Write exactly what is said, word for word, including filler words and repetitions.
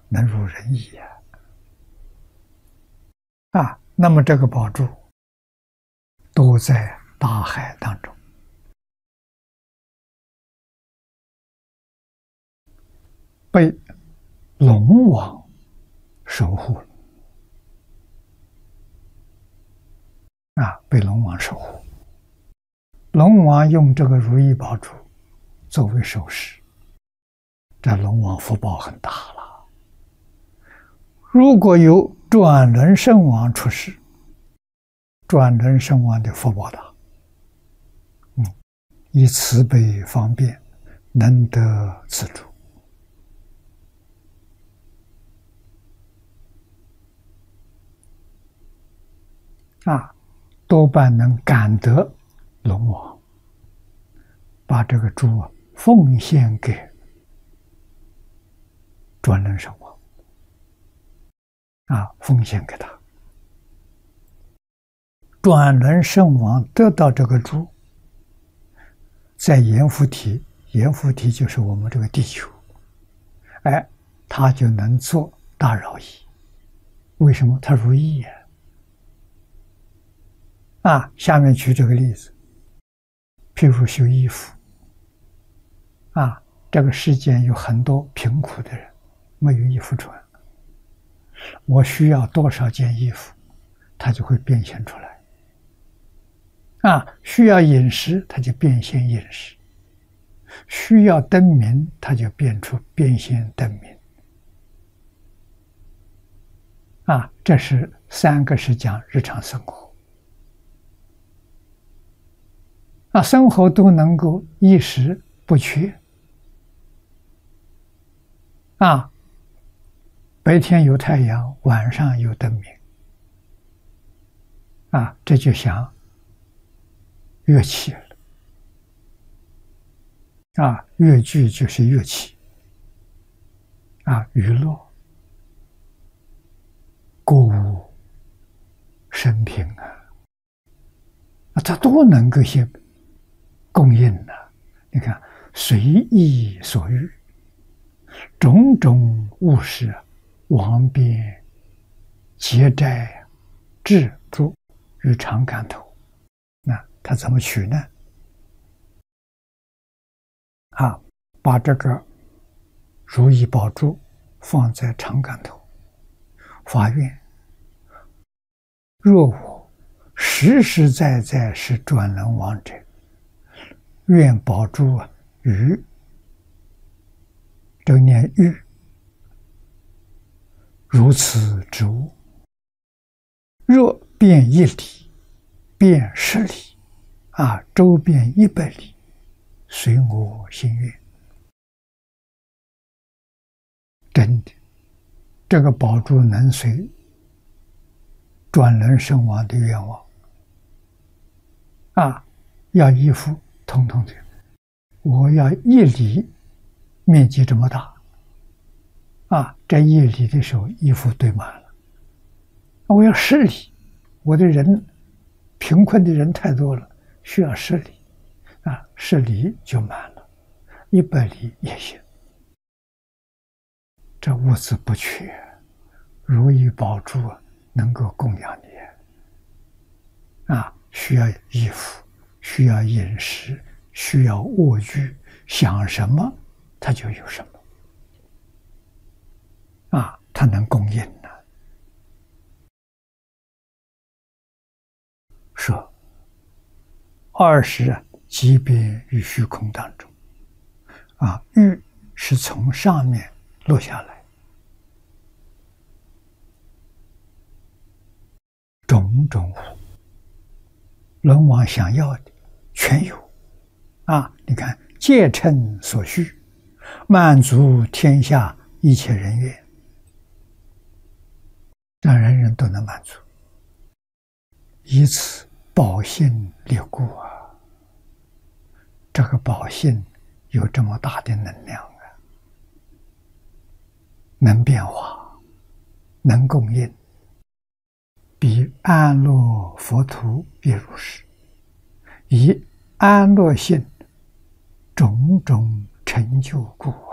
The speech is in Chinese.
能入人意呀！啊，那么这个宝珠都在大海当中，被龙王守护了。啊，被龙王守护。龙王用这个如意宝珠作为首饰，这龙王福报很大了。如果有转轮圣王出世，转轮圣王的福报大，嗯，以慈悲方便，能得自主。啊，多半能感得龙王，把这个珠啊奉献给转轮圣王，啊，奉献给他。转轮圣王得到这个珠，在阎浮提，阎浮提就是我们这个地球，哎，他就能做大饶益。为什么？他如意呀！啊，下面举这个例子，譬如修衣服，啊，这个世间有很多贫苦的人，没有衣服穿，我需要多少件衣服，它就会变现出来。啊，需要饮食，它就变现饮食；需要灯明，它就变出变现灯明。啊，这是三个是讲日常生活。啊，生活都能够衣食不缺。啊，白天有太阳，晚上有灯明。啊，这就像乐器了。啊，乐剧就是乐器。啊，娱乐、歌舞、生平啊，啊，它都能够些供应的。你看，随意所欲，种种物事，王边结斋制作于长竿头。那他怎么取呢？啊，把这个如意宝珠放在长竿头，发愿：若我实实在在是转轮王者，愿宝珠啊与这念玉如此之物，若变一里，变十里，啊，周遍一百里，随我心愿。真的，这个宝珠能随转轮圣王的愿望。啊，要衣服，通通的，我要一里面积这么大。啊，这一里的时候，衣服堆满了。我要十里，我的人贫困的人太多了，需要十里，啊，十里就满了，一百里也行。这物资不缺，如意宝珠能够供养你。啊，需要衣服，需要饮食，需要卧具，想什么它就有什么。啊，它能供应呢。说二十啊，即便于虚空当中。啊，玉是从上面落下来，种种轮王想要的全有。啊，你看，皆称所需，满足天下一切人愿，让人人都能满足，以此宝性立故啊！这个宝性有这么大的能量啊，能变化，能供应，比安乐佛土也如是，以安乐性种种成就故。